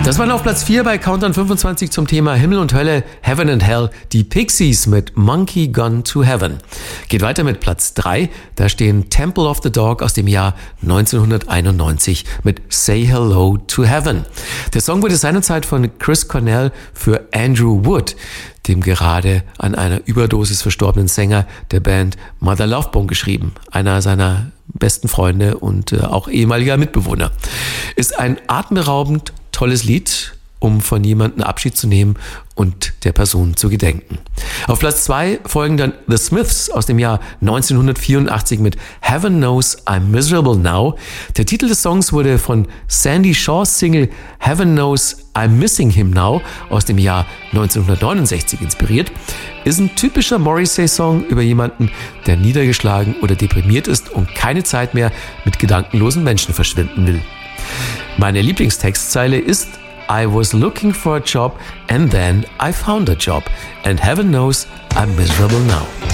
Das waren auf Platz 4 bei Countdown 25 zum Thema Himmel und Hölle, Heaven and Hell, die Pixies mit Monkey Gone to Heaven. Geht weiter mit Platz 3, da stehen Temple of the Dog aus dem Jahr 1991 mit Say Hello to Heaven. Der Song wurde seinerzeit von Chris Cornell für Andrew Wood, dem gerade an einer Überdosis verstorbenen Sänger der Band Mother Love Bone, geschrieben. Einer seiner besten Freunde und auch ehemaliger Mitbewohner. Ist ein atemberaubend tolles Lied, um von jemandem Abschied zu nehmen und der Person zu gedenken. Auf Platz 2 folgen dann The Smiths aus dem Jahr 1984 mit Heaven Knows I'm Miserable Now. Der Titel des Songs wurde von Sandy Shaws Single Heaven Knows I'm Missing Him Now aus dem Jahr 1969 inspiriert. Ist ein typischer Morrissey-Song über jemanden, der niedergeschlagen oder deprimiert ist und keine Zeit mehr mit gedankenlosen Menschen verschwinden will. Meine Lieblingstextzeile ist I was looking for a job and then I found a job and heaven knows I'm miserable now.